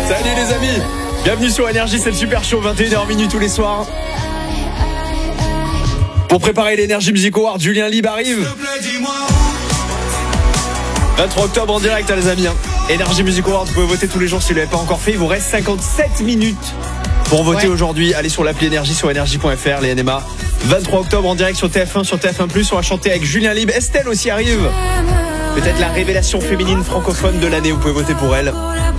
Salut les amis, bienvenue sur Énergie, c'est le Super Show, 21h tous les soirs. Pour préparer l'Energy Music Award, Julien Libre arrive. 23 octobre en direct les amis. Énergie Music Award, vous pouvez voter tous les jours si vous ne l'avez pas encore fait. Il vous reste 57 minutes pour voter aujourd'hui. Allez sur l'appli Énergie, sur énergie.fr, les NMA. 23 octobre en direct sur TF1, sur TF1+. On va chanter avec Julien Libre. Estelle aussi arrive. Peut-être la révélation féminine francophone de l'année. Vous pouvez voter pour elle.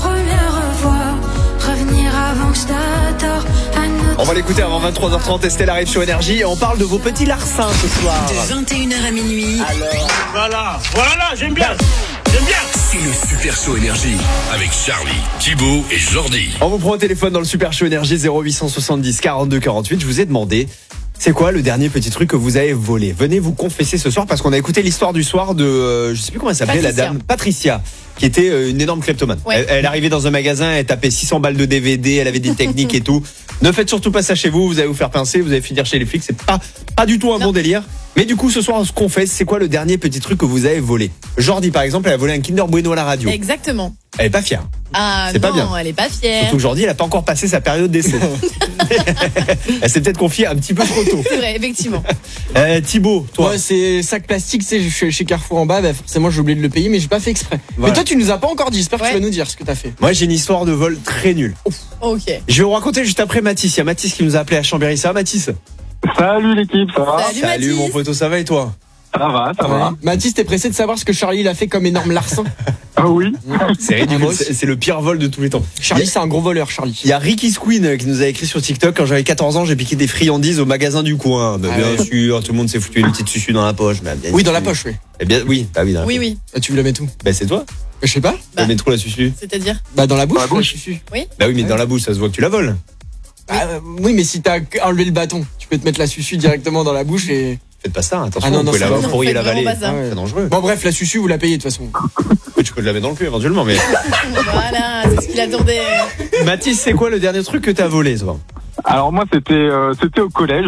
On va l'écouter avant 23h30. Estelle arrive sur Énergie et on parle de vos petits larcins ce soir. De 21h à minuit. Alors. Voilà, j'aime bien. C'est le Super Show Énergie avec Charlie, Thibaut et Jordi. On vous prend au téléphone dans le Super Show Énergie 0870 42 48. Je vous ai demandé, c'est quoi le dernier petit truc que vous avez volé? Venez vous confesser ce soir parce qu'on a écouté l'histoire du soir de, je sais plus comment elle s'appelait, la dame Patricia, qui était une énorme kleptomane. Ouais. Elle arrivait dans un magasin, elle tapait 600 balles de DVD, elle avait des techniques et tout. Ne faites surtout pas ça chez vous, vous allez vous faire pincer, vous allez finir chez les flics, c'est pas du tout un bon délire. Mais du coup, ce soir, on se confesse, c'est quoi le dernier petit truc que vous avez volé? Jordi, par exemple, elle a volé un Kinder Bueno à la radio. Exactement. Elle est pas fière. Ah c'est non, pas bien. Elle est pas fière. Surtout que Jordi, elle a pas encore passé sa période d'essai. Elle s'est peut-être confiée un petit peu trop tôt. C'est vrai, effectivement. Thibaut, toi. Ouais, c'est sac plastique, tu sais, je suis chez Carrefour en bas, bah forcément j'ai oublié de le payer, mais j'ai pas fait exprès. Voilà. Mais toi, tu nous as pas encore dit, j'espère que tu vas nous dire ce que t'as fait. Moi, j'ai une histoire de vol très nulle. Ok. Je vais vous raconter juste après Mathis. Il y a Mathis qui nous a appelé à Chambéry. Ça va, Mathis? Salut l'équipe, ça va? Salut mon poteau, ça va et toi? Ça va. Mathis, t'es pressé de savoir ce que Charlie il a fait comme énorme larcin? Ah oui. C'est ridicule, c'est le pire vol de tous les temps. Charlie, c'est un gros voleur, Charlie. Il y a Ricky Squeen qui nous a écrit sur TikTok. Quand j'avais 14 ans, j'ai piqué des friandises au magasin du coin. Bien sûr, tout le monde s'est foutu une petite sucue dans la poche. Oui, dans la poche, oui. Eh bien, oui, bah oui, dans la poche. Oui. Ah, tu veux la mettre où? Bah, c'est toi. Je sais pas. Tu mets trop la sucue. C'est-à-dire? Bah, dans la bouche. Dans la bouche. Oui. Bah oui, mais dans la bouche, ça se voit que tu la voles. Oui, mais si t'as enlevé le bâton, tu peux te mettre la sucue directement dans la bouche et. Faites pas ça, attention, Ah non, vous pouvez non, vous pourriez l'avaler. C'est dangereux. Bon, bref, la sucue, vous la payez de toute façon. Tu peux la mettre dans le cul éventuellement, mais. Voilà, c'est ce qu'il attendait. Mathis, c'est quoi le dernier truc que t'as volé, toi? Alors moi, c'était au collège.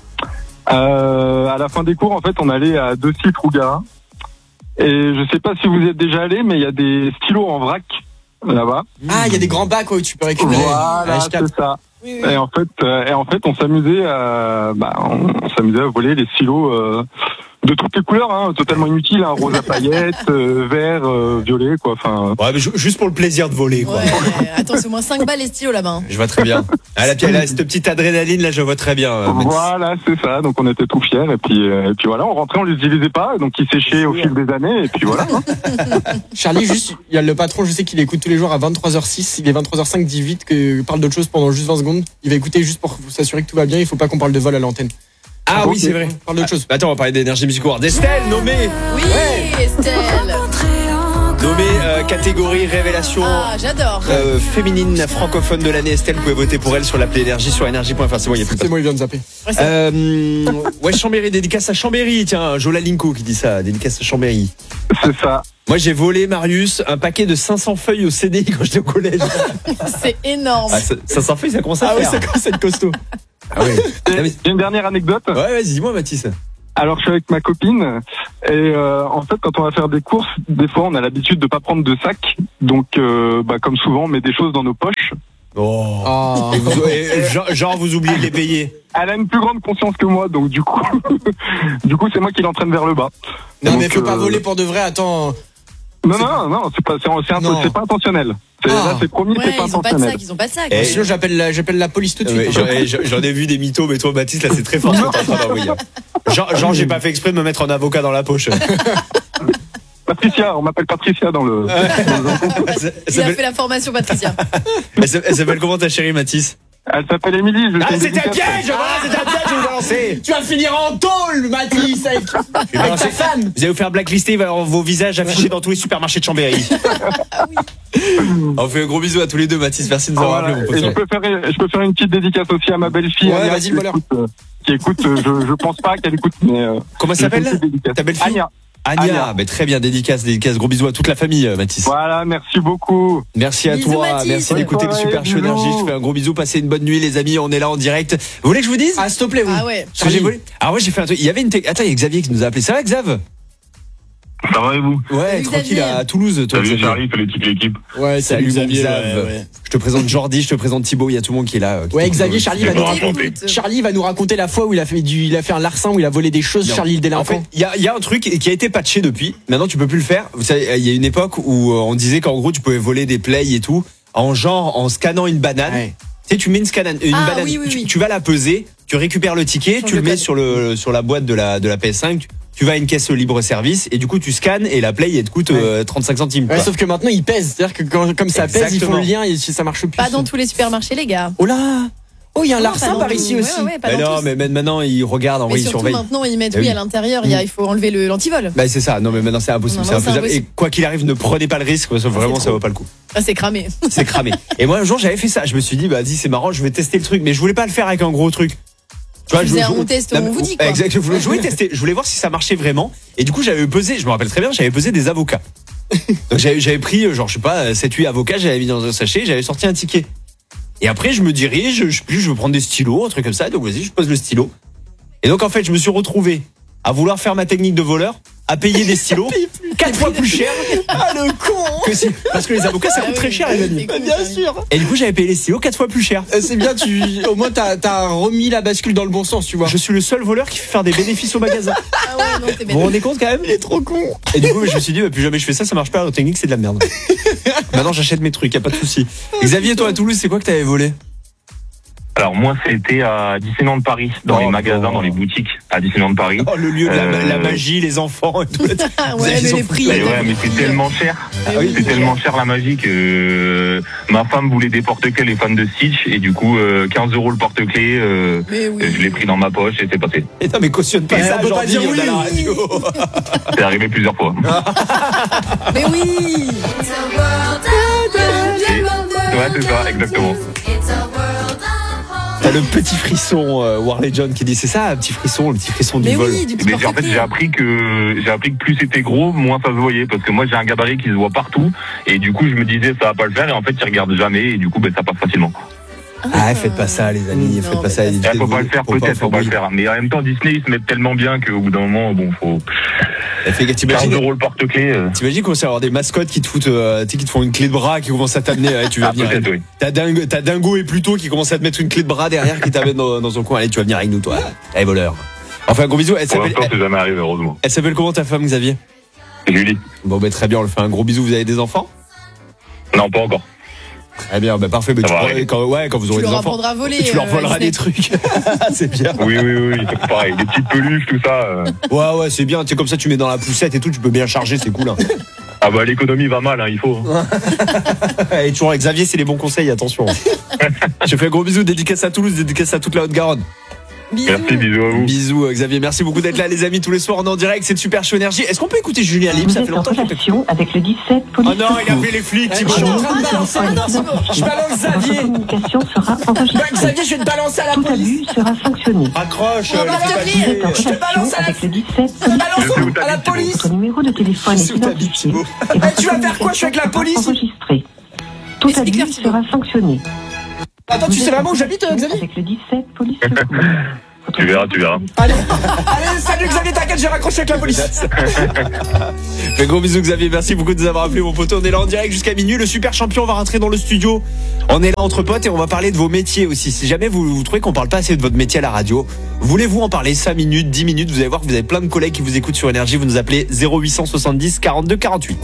À la fin des cours, en fait, on allait à Deccy-Trougarin. Et je sais pas si vous êtes déjà allé, mais il y a des stylos en vrac là-bas. Ah, il y a des grands bacs où tu peux récupérer. Voilà, c'est ça. Oui. Et en fait, on s'amusait à voler les stylos de toutes les couleurs, totalement inutiles, rose à paillettes, vert, violet, quoi. Enfin. Ouais, mais juste pour le plaisir de voler, quoi. Ouais, attends, c'est au moins 5 balles les stylos là-bas. Je vois très bien. Ah, là, cette petite adrénaline, là, je vois très bien. Voilà, c'est ça. Donc, on était tout fiers. Et puis voilà, on rentrait, on les utilisait pas. Donc, ils séchaient au fil des années. Et puis voilà. Charlie, juste, il y a le patron, je sais qu'il écoute tous les jours à 23h06. Il est 23h05, dit vite que parle d'autre chose pendant juste 20 secondes. Il va écouter juste pour s'assurer que tout va bien. Il faut pas qu'on parle de vol à l'antenne. Ah oui, c'est vrai. Parle d'autre chose. Attends, on va parler d'Énergie Music Award. Estelle, nommée. Oui, Estelle. Nommée catégorie révélation. Ah, j'adore. Féminine francophone de l'année. Estelle, vous pouvez voter pour elle sur l'appli Énergie sur énergie.fr. C'est bon, il y a plus de C'est bon, il vient de zapper. Ouais, Chambéry, dédicace à Chambéry. Tiens, Jola Linko qui dit ça, dédicace à Chambéry. C'est ça. Moi, j'ai volé, Marius, un paquet de 500 feuilles au CDI quand j'étais au collège. C'est énorme. 500 feuilles, ça commence à Ah oui, faire. c'est costaud. Ah ouais. J'ai une dernière anecdote. Ouais, vas-y, dis-moi, Mathis. Alors, je suis avec ma copine et en fait, quand on va faire des courses, des fois, on a l'habitude de pas prendre de sac. Donc, comme souvent, on met des choses dans nos poches. Oh. Genre, vous oubliez de les payer. Elle a une plus grande conscience que moi, donc du coup, c'est moi qui l'entraîne vers le bas. Non, donc, mais faut pas voler pour de vrai. Attends. Non, c'est pas intentionnel. Là, c'est promis, Ouais, c'est pas intentionnel. ils ont pas de sac. Sinon, j'appelle la police tout de suite. J'en ai vu des mythos, mais toi, Mathis, là, c'est très fort ce que t'es en train d'envoyer. Genre, j'ai pas fait exprès de me mettre en avocat dans la poche. Patricia, on m'appelle Patricia dans le. Il a fait la formation, Patricia. Elle s'appelle comment ta chérie, Mathis? Elle s'appelle Émilie. C'était un piège, je vous balancer. Tu vas finir en tôle, Mathis, avec ta femme. Vous allez vous faire blacklister, il va y avoir vos visages affichés dans tous les supermarchés de Chambéry. On fait un gros bisou à tous les deux, Mathis. Merci de nous avoir rappelé, mon pote. Et je peux faire une petite dédicace aussi à ma belle-fille. Ouais, Anya, vas-y, le voleur. Qui écoute, je pense pas qu'elle écoute, mais. Comment elle s'appelle, ta belle-fille? Anya. Mais très bien, dédicace, gros bisous à toute la famille, Mathis. Voilà, merci beaucoup. Merci à Bisous, toi, Mathis. merci d'écouter le Super Show Énergie. Je te fais un gros bisou, passez une bonne nuit, les amis. On est là en direct. Vous voulez que je vous dise? Ah, s'il te plaît, oui. Ah ouais. Ce que j'ai volé. Ah ouais, j'ai fait un truc. Il y avait attends, il y a Xavier qui nous a appelé. Ça va, Xav? Ça va et vous? Ouais, Salut, tranquille Xavier. à Toulouse, toi, Salut Xavier. Charlie, salut toute l'équipe. Ouais, Salut, salut mon Xavier. Xav. Ouais. Je te présente Jordi, je te présente Thibaut, il y a tout le monde qui est là. Ouais, Xavier, Charlie va, Je nous vais raconter, raconter. Charlie va nous raconter la fois où il a fait un larcin, où il a volé des choses, Non. Charlie le En délinquant. fait, il y a un truc qui a été patché depuis. Maintenant, tu peux plus le faire. Vous savez, il y a une époque où on disait qu'en gros, tu pouvais voler des plays et tout, en scannant une banane. Ouais. Tu sais, tu mets une banane, oui, oui, oui. Tu vas la peser, tu récupères le ticket, tu le mets sur la boîte de la PS5. Tu vas à une caisse libre service et du coup tu scannes et la play elle te coûte 35 centimes. Ouais, quoi. sauf que maintenant il pèse, c'est-à-dire que comme ça pèse, ils font Exactement. le lien et ça marche plus. Pas dans tous les supermarchés, les gars. Oh là. Oh, il y a un Non, larcin pas dans par tous. ici aussi. Ouais, pas Mais dans non, tous. mais maintenant ils regardent, en Mais vrai ils surtout surveillent. maintenant, ils mettent Ah oui. à l'intérieur, il faut enlever l'antivol. Bah c'est ça, non mais maintenant c'est impossible, Non, c'est non, c'est infaisable. Et impossible. quoi qu'il arrive, ne prenez pas le risque, parce que vraiment c'est ça trop. vaut pas le coup. Ah, c'est cramé. C'est cramé. Et moi un jour j'avais fait ça, je me suis dit bah dis c'est marrant, je vais tester le truc, mais je voulais pas le faire avec un gros truc. Tu vois, Tu faisais un on teste, on vous dit, quoi. Exact, je voulais tester, je voulais voir si ça marchait vraiment. Et du coup j'avais pesé, je me rappelle très bien, j'avais pesé des avocats. Donc j'avais pris genre je sais pas 7-8 avocats, j'avais mis dans un sachet, j'avais sorti un ticket. Et après je me dirige, je sais plus, je veux prendre des stylos, un truc comme ça, donc vas-y je pose le stylo. Et donc en fait je me suis retrouvé à vouloir faire ma technique de voleur, à payer des stylos 4 fois plus cher Ah le con. que si, parce que les avocats ça coûte très cher les amis. Bien sûr. Et du coup j'avais payé les stylos 4 fois plus cher. C'est bien, au moins t'as remis la bascule dans le bon sens, tu vois. Je suis le seul voleur qui fait faire des bénéfices au magasin. Ah ouais, non, c'est Vous vous rendez compte quand même? Il est trop con. Et du coup je me suis dit bah, plus jamais je fais ça marche pas, la technique c'est de la merde. Maintenant j'achète mes trucs, y a pas de souci. Xavier, toi à Toulouse c'est quoi que t'avais volé? Alors moi c'était à Disneyland Paris, dans Oh, les magasins, bon. dans les boutiques à Disneyland Paris. Oh le lieu de Euh, la magie, les enfants et tout. Ah Vous ouais, avez- mais ils les ont prix. foutu Mais ouais, mais c'est tellement cher. Ah oui, C'est tellement cher la magie que ma femme voulait des porte-clés, les fans de Stitch, et du coup 15 € le porte-clés, Mais oui. je l'ai pris dans ma poche et c'est passé. Et non mais cautionne pas Mais ça, on peut pas Jordi, dire on est à la oui. radio. C'est arrivé plusieurs fois. Mais oui. Ouais, c'est ça, exactement. T'as le petit frisson Warley John qui dit c'est ça, un petit frisson, le petit frisson du Mais vol. oui, du petit Mais en fait, porte-clés. j'ai appris que plus c'était gros, moins ça se voyait, parce que moi j'ai un gabarit qui se voit partout, et du coup je me disais ça va pas le faire, et en fait ils regardent jamais, et du coup ça passe facilement. Ah faites pas ça les amis, Non, faites pas faites ça. pas évitez Eh, de faut pas voler. le faire, peut-être, faut pas le oui. faire. Mais en même temps, Disney, ils se mettent tellement bien qu'au bout d'un moment, bon, faut Fait que 15 t'imagines € le porte-clés. T'imagines qu'on sait avoir des mascottes qui te foutent, tu sais, qui te font une clé de bras, qui commencent à t'amener, tu vas Ah, venir. peut-être, oui. T'as Dingo et Pluto qui commencent à te mettre une clé de bras derrière qui t'amène dans son coin. Allez, tu vas venir avec nous, toi. Allez, voleur. Enfin, gros bisou. Pour l'instant, c'est jamais arrivé, heureusement. Elle s'appelle comment ta femme, Xavier? Julie. Bon, bah, très bien, on le fait un gros bisou. Vous avez des enfants? Non, pas encore. Très bien, bah, parfait. Bah, Ça tu va pourras- arriver. quand vous Tu aurez des leur enfants. apprendras à voler. Tu leur voleras Disney. des trucs. C'est bien. Oui, c'est pareil. Des petites peluches, tout ça. Ouais, c'est bien. Tu sais, comme ça, tu mets dans la poussette et tout, tu peux bien charger, c'est cool. Hein. Ah bah, l'économie va mal, hein, il faut. Et toujours avec Xavier, c'est les bons conseils, attention. Je fais un gros bisou, dédicace à Toulouse, dédicace à toute la Haute-Garonne. Bisous. Merci, bisous à vous. Bisous Xavier, merci beaucoup d'être là les amis tous les soirs on est en direct, c'est de Super Show Énergie. Est-ce qu'on peut écouter Julien Lim? Vous Ça êtes fait en longtemps que j'ai pas écouté. relation avec le 17 police. Oh non, il a appelé les flics, Je Thibaut. suis en train de balancer. Je balance Xavier. Votre communication sera Bah, enregistrée. Xavier, je vais te balancer à la Tout police. abus sera sanctionné. Raccroche, On va le fais te pas dire. chier. Vous êtes en Je te balance relation à la- avec le 17 Je te police. balance à la police. Votre numéro de téléphone Je est suis où t'habites, identifié. Thibaut et votre tu vas faire quoi? Je suis avec la police. enregistré. Tout Explique-leur, abus Thibaut. sera sanctionné. Attends, tu Vous sais êtes vraiment en où j'habite, relation Xavier? Avec le 17 police secours. Tu verras, tu verras. Allez, salut Xavier, t'inquiète, j'ai raccroché avec la police. Fais gros bisous Xavier, merci beaucoup de nous avoir appelé mon poteau. On est là en direct jusqu'à minuit, le super champion va rentrer dans le studio. On est là entre potes et on va parler de vos métiers aussi. Si jamais vous trouvez qu'on parle pas assez de votre métier à la radio, voulez-vous en parler 5 minutes, 10 minutes? Vous allez voir que vous avez plein de collègues qui vous écoutent sur Énergie, vous nous appelez 0870 42 48.